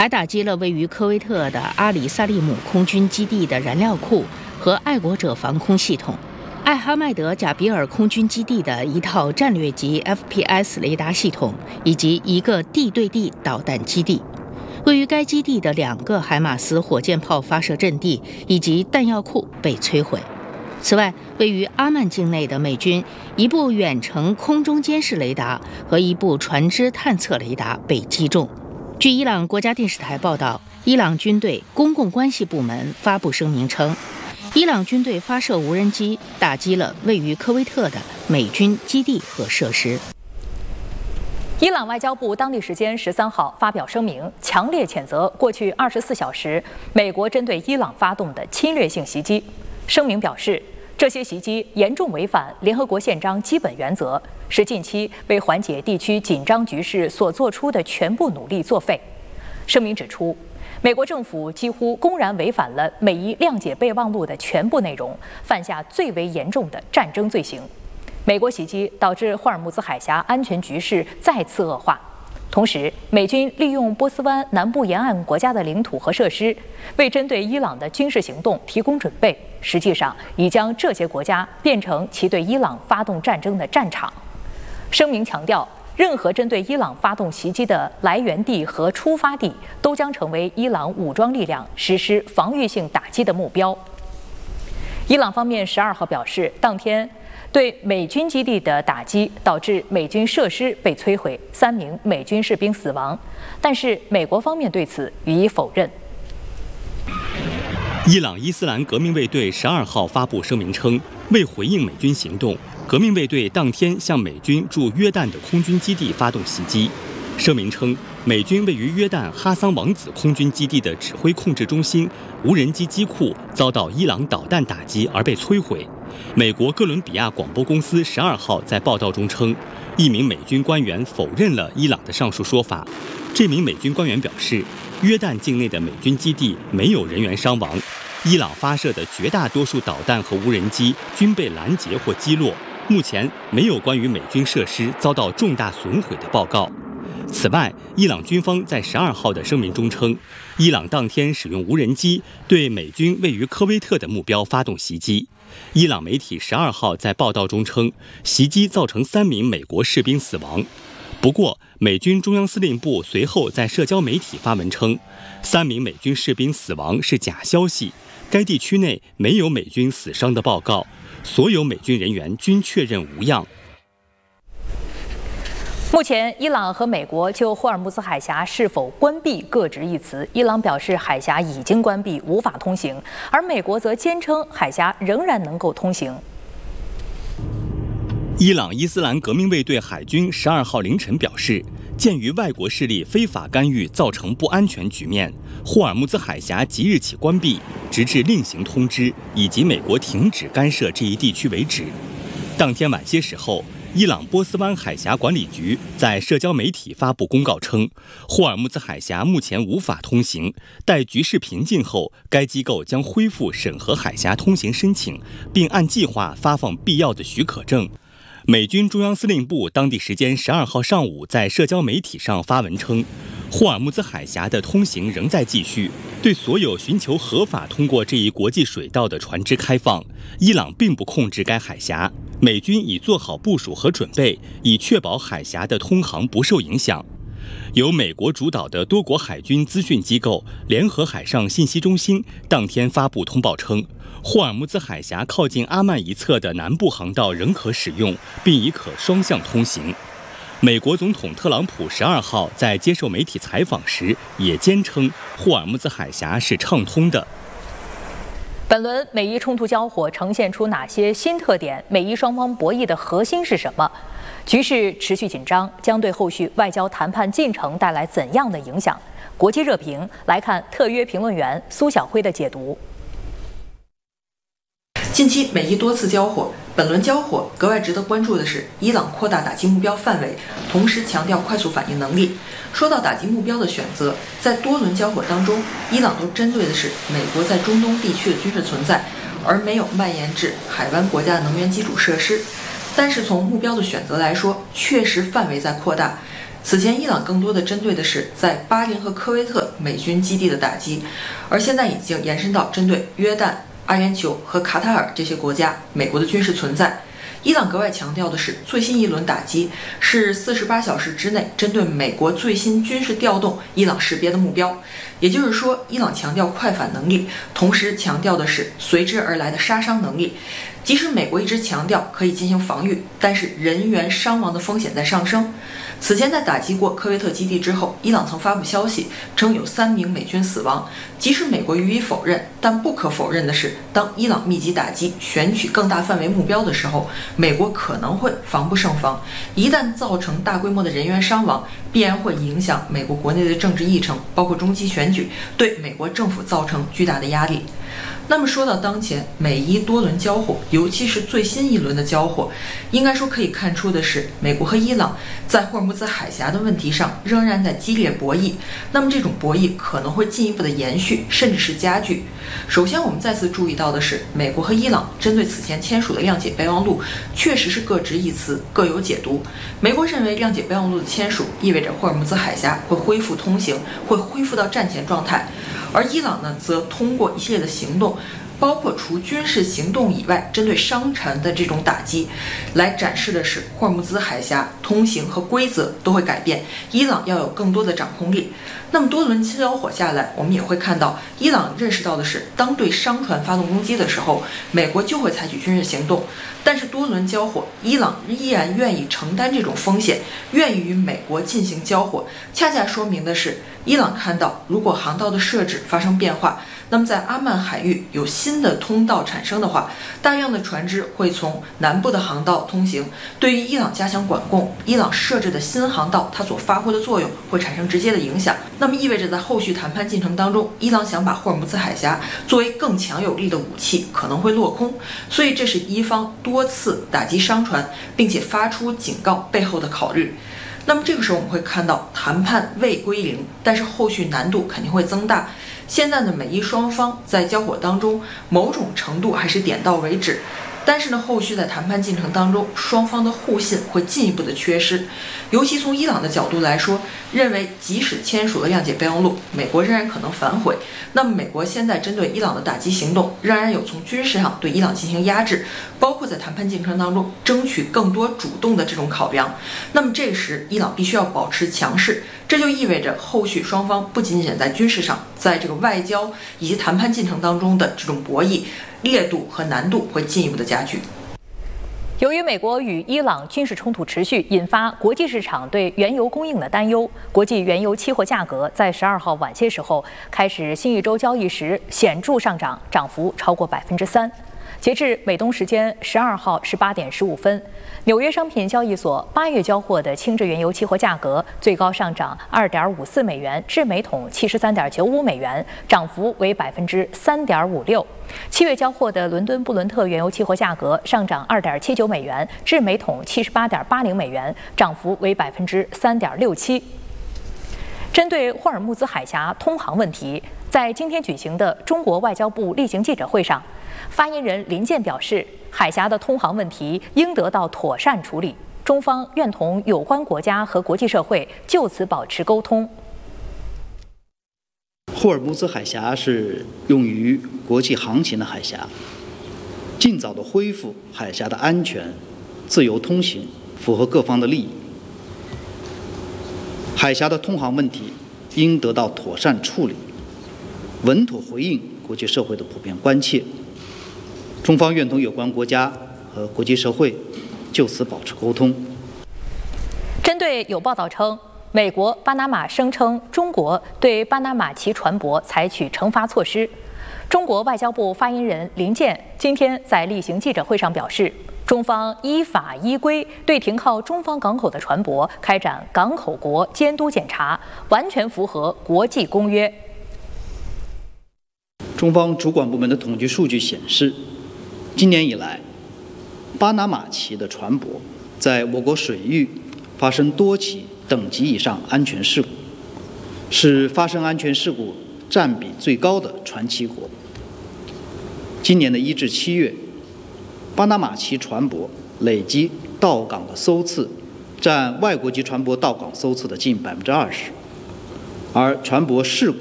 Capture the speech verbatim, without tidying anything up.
还打击了位于科威特的阿里萨利姆空军基地的燃料库和爱国者防空系统，艾哈迈德贾比尔空军基地的一套战略级 F P S 雷达系统，以及一个地对地导弹基地。位于该基地的两个海马斯火箭炮发射阵地以及弹药库被摧毁。此外，位于阿曼境内的美军一部远程空中监视雷达和一部船只探测雷达被击中。据伊朗国家电视台报道，伊朗军队公共关系部门发布声明称，伊朗军队发射无人机打击了位于科威特的美军基地和设施。 伊朗外交部当地时间十三号发表声明，强烈谴责过去二十四小时美国针对伊朗发动的侵略性袭击。声明表示，这些袭击严重违反联合国宪章基本原则，是近期为缓解地区紧张局势所做出的全部努力作废。声明指出，美国政府几乎公然违反了美伊谅解备忘录的全部内容，犯下最为严重的战争罪行。美国袭击导致霍尔木兹海峡安全局势再次恶化，同时，美军利用波斯湾南部沿岸国家的领土和设施，为针对伊朗的军事行动提供准备，实际上已将这些国家变成其对伊朗发动战争的战场。声明强调，任何针对伊朗发动袭击的来源地和出发地都将成为伊朗武装力量实施防御性打击的目标。伊朗方面十二号表示，当天对美军基地的打击导致美军设施被摧毁，三名美军士兵死亡，但是美国方面对此予以否认。 伊朗伊斯兰革命卫队十二号发布声明称，为回应美军行动，革命卫队当天向美军驻约旦的空军基地发动袭击。声明称，美军位于约旦哈桑王子空军基地的指挥控制中心无人机机库遭到伊朗导弹打击而被摧毁。美国哥伦比亚广播公司十二号在报道中称，一名美军官员否认了伊朗的上述说法。这名美军官员表示，约旦境内的美军基地没有人员伤亡，伊朗发射的绝大多数导弹和无人机均被拦截或击落，目前没有关于美军设施遭到重大损毁的报告。此外，伊朗军方在十二号的声明中称，伊朗当天使用无人机对美军位于科威特的目标发动袭击。伊朗媒体十二号在报道中称，袭击造成三名美国士兵死亡。不过，美军中央司令部随后在社交媒体发文称，三名美军士兵死亡是假消息，该地区内没有美军死伤的报告，所有美军人员均确认无恙。 目前，伊朗和美国就霍尔木兹海峡是否关闭各执一词。伊朗表示海峡已经关闭，无法通行，而美国则坚称海峡仍然能够通行。 伊朗伊斯兰革命卫队海军十二号凌晨表示，鉴于外国势力非法干预造成不安全局面，霍尔木兹海峡即日起关闭，直至另行通知以及美国停止干涉这一地区为止。当天晚些时候，伊朗波斯湾海峡管理局在社交媒体发布公告称，霍尔木兹海峡目前无法通行，待局势平静后，该机构将恢复审核海峡通行申请，并按计划发放必要的许可证。美军中央司令部当地时间十二号上午在社交媒体上发文称，霍尔木兹海峡的通行仍在继续，对所有寻求合法通过这一国际水道的船只开放。伊朗并不控制该海峡，美军已做好部署和准备，以确保海峡的通航不受影响。由美国主导的多国海军资讯机构联合海上信息中心当天发布通报称，霍尔木兹海峡靠近阿曼一侧的南部航道仍可使用，并已可双向通行。美国总统特朗普十二号在接受媒体采访时也坚称，霍尔木兹海峡是畅通的。 本轮美伊冲突交火呈现出哪些新特点？美伊双方博弈的核心是什么？局势持续紧张，将对后续外交谈判进程带来怎样的影响？国际热评来看特约评论员苏晓辉的解读。 近期美伊多次交火，本轮交火格外值得关注的是伊朗扩大打击目标范围，同时强调快速反应能力。说到打击目标的选择，在多轮交火当中，伊朗都针对的是美国在中东地区的军事存在，而没有蔓延至海湾国家的能源基础设施。但是从目标的选择来说，确实范围在扩大。 此前，伊朗更多的针对的是在巴林和科威特美军基地的打击，而现在已经延伸到针对约旦、阿联酋和卡塔尔这些国家美国的军事存在。伊朗格外强调的是，最新一轮打击是四十八小时之内针对美国最新军事调动伊朗识别的目标，也就是说，伊朗强调快反能力，同时强调的是随之而来的杀伤能力。即使美国一直强调可以进行防御，但是人员伤亡的风险在上升。此前在打击过科威特基地之后，伊朗曾发布消息称有三名美军死亡。即使美国予以否认，但不可否认的是，当伊朗密集打击选取更大范围目标的时候，美国可能会防不胜防。一旦造成大规模的人员伤亡，必然会影响美国国内的政治议程，包括中期选举，对美国政府造成巨大的压力。那么说到当前美伊多轮交火，尤其是最新一轮的交火，应该说可以看出的是，美国和伊朗在霍尔木兹海峡的问题上仍然在激烈博弈。那么这种博弈可能会进一步的延续，甚至是加剧。首先，我们再次注意到的是，美国和伊朗针对此前签署的谅解备忘录，确实是各执一词，各有解读。美国认为谅解备忘录的签署意味着霍尔木兹海峡会恢复通行，会恢复到战前状态。而伊朗呢，则通过一系列的行动，包括除军事行动以外，针对商船的这种打击，来展示的是霍尔木兹海峡通行和规则都会改变，伊朗要有更多的掌控力。那么多轮交火下来，我们也会看到，伊朗认识到的是，当对商船发动攻击的时候，美国就会采取军事行动。但是多轮交火，伊朗依然愿意承担这种风险，愿意与美国进行交火，恰恰说明的是，伊朗看到，如果航道的设置发生变化，那么在阿曼海域有新的通道产生的话，大量的船只会从南部的航道通行。对于伊朗加强管控，伊朗设置的新航道它所发挥的作用会产生直接的影响。那么意味着在后续谈判进程当中，伊朗想把霍尔木兹海峡作为更强有力的武器可能会落空。所以这是伊方多次打击商船并且发出警告背后的考虑。那么这个时候我们会看到，谈判未归零，但是后续难度肯定会增大。现在的美伊双方在交火当中，某种程度还是点到为止，但是呢，后续在谈判进程当中，双方的互信会进一步的缺失。尤其从伊朗的角度来说，认为即使签署了谅解备忘录，美国仍然可能反悔。那么美国现在针对伊朗的打击行动，仍然有从军事上对伊朗进行压制，包括在谈判进程当中争取更多主动的这种考量。那么这时伊朗必须要保持强势，这就意味着后续双方不仅仅在军事上，在这个外交以及谈判进程当中的这种博弈烈度和难度会进一步的加剧。 由于美国与伊朗军事冲突持续，引发国际市场对原油供应的担忧，国际原油期货价格在十二号晚些时候开始新一周交易时显著上涨，涨幅超过百分之三。截至美东时间十二号十八点十五分，纽约商品交易所八月交货的轻质原油期货价格最高上涨二点五四美元至每桶七十三点九五美元，涨幅为百分之三点五六。七月交货的伦敦布伦特原油期货价格上涨二点七九美元至每桶七十八点八零美元，涨幅为百分之三点六七。针对霍尔木兹海峡通航问题，在今天举行的中国外交部例行记者会上，发言人林健表示，海峡的通航问题应得到妥善处理，中方愿同有关国家和国际社会就此保持沟通。 霍尔木兹海峡是用于国际航行的海峡，尽早的恢复海峡的安全、自由通行，符合各方的利益。海峡的通航问题应得到妥善处理，稳妥回应国际社会的普遍关切。中方愿同有关国家和国际社会就此保持沟通。 针对有报道称，美国巴拿马声称中国对巴拿马旗船舶采取惩罚措施，中国外交部发言人林健今天在例行记者会上表示，中方依法依规对停靠中方港口的船舶开展港口国监督检查，完全符合国际公约。 中方主管部门的统计数据显示，今年以来，巴拿马旗的船舶在我国水域发生多起等级以上安全事故，是发生安全事故占比最高的船旗国。今年的一至七月，巴拿马旗船舶累计到港的艘次占外国籍船舶到港搜测的近百分之二十，而船舶事故